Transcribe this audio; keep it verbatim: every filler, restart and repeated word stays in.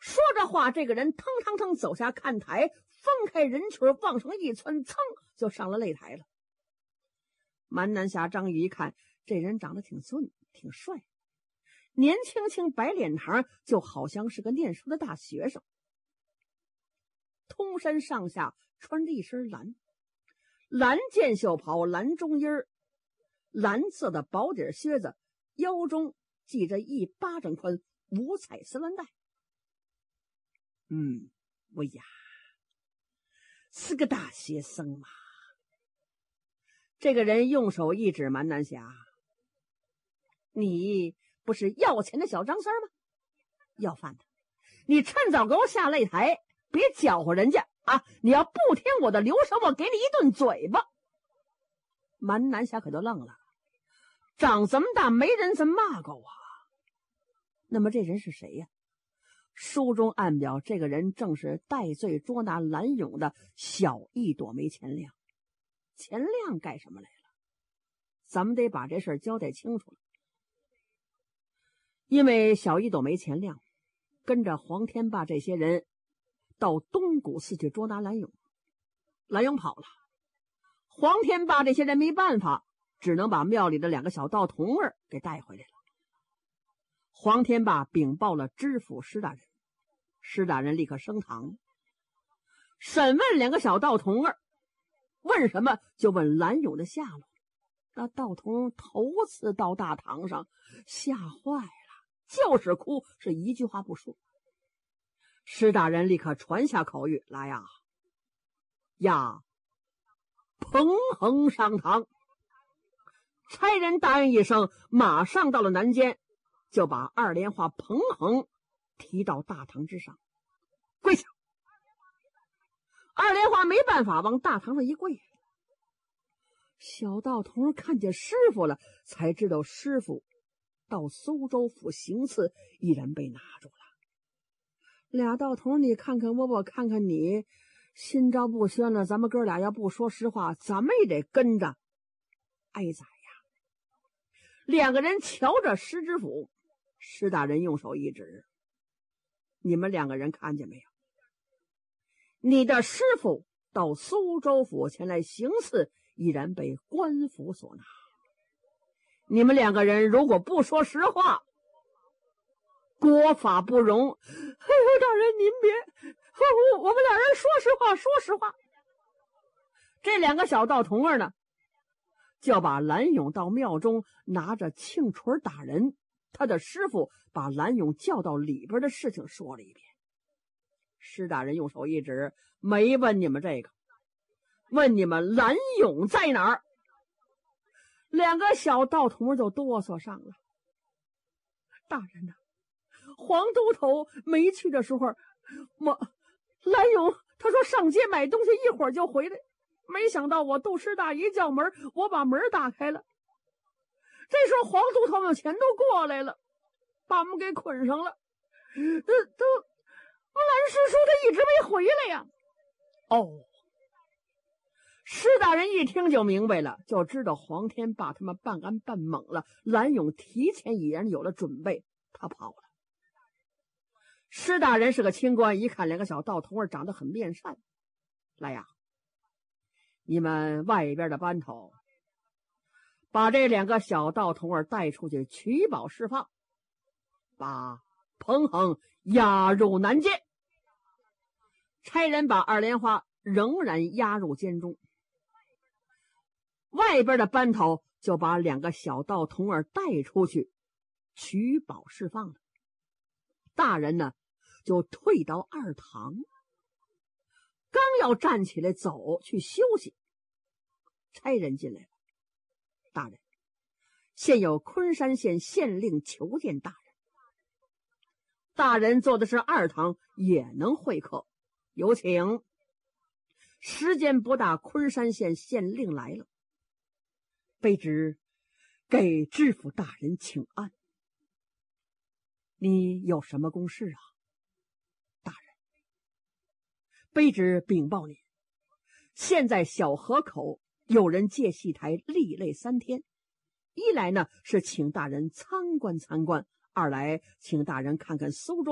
说着话，这个人腾腾腾走下看台，分开人群，往上一窜，噌就上了擂台了。满南侠张玉一看，这人长得挺俊，挺帅，年轻轻白脸膛，就好像是个念书的大学生。通身上下穿着一身蓝蓝箭袖袍，蓝中衣儿，蓝色的薄底靴子，腰中系着一巴掌宽五彩丝缎带。嗯，我呀，是个大学生嘛。这个人用手一指蛮南侠，你不是要钱的小张三吗？要饭的，你趁早给我下擂台，别搅和人家啊！你要不听我的留神，我给你一顿嘴巴。蛮南侠可就愣了，长这么大没人这么骂过我。那么这人是谁呀？书中暗表，这个人正是戴罪捉拿蓝勇的小一朵梅钱亮。钱亮干什么来了？咱们得把这事儿交代清楚了。因为小一朵梅钱亮跟着黄天霸这些人到东谷寺去捉拿蓝勇，蓝勇跑了，黄天霸这些人没办法，只能把庙里的两个小道童儿给带回来了。黄天霸禀报了知府施大人，施大人立刻升堂，审问两个小道童儿，问什么就问蓝勇的下落。那道童头次到大堂上，吓坏了，就是哭，是一句话不说。施大人立刻传下口谕来呀，呀，彭恒上堂。差人答应一声，马上到了南间，就把二连花彭恒提到大堂之上，跪下。二连花没办法，往大堂上一跪。小道童看见师傅了，才知道师傅到苏州府行刺，已然被拿住了。俩道童，你看看我，我看看你，心照不宣了。咱们哥俩要不说实话，咱们也得跟着挨宰呀。两个人瞧着施知府，施大人用手一指，你们两个人看见没有？你的师傅到苏州府前来行刺，已然被官府所拿。你们两个人如果不说实话，国法不容。哎呦，大人您别，我我们俩人说实话，说实话。这两个小道童儿呢，就把蓝勇到庙中拿着磬锤打人，他的师傅把蓝勇叫到里边的事情说了一遍。施大人用手一指，没问你们这个，问你们蓝勇在哪儿。两个小道童就哆嗦上了。大人呐、啊，黄都头没去的时候，我蓝勇他说上街买东西，一会儿就回来，没想到我杜师大一叫门，我把门打开了，这时候黄都头们全都过来了，把我们给捆上了。呃都蓝师叔他一直没回来呀。哦，施大人一听就明白了，就知道黄天霸他们办案办猛了，蓝勇提前已然有了准备，他跑了。施大人是个清官，一看两个小道童儿长得很面善，来呀，你们外边的班头把这两个小道童儿带出去取保释放，把彭恒押入南监。差人把二莲花仍然押入监中，外边的班头就把两个小道童儿带出去取保释放了。大人呢就退到二堂，刚要站起来走去休息，差人进来了。大人，现有昆山县县令求见大人。大人坐的是二堂，也能会客，有请。时间不大，昆山县县令来了，卑职给知府大人请安。你有什么公事啊？大人，卑职禀报您，现在小河口有人借戏台立擂三天，一来呢是请大人参观参观，二来请大人看看苏州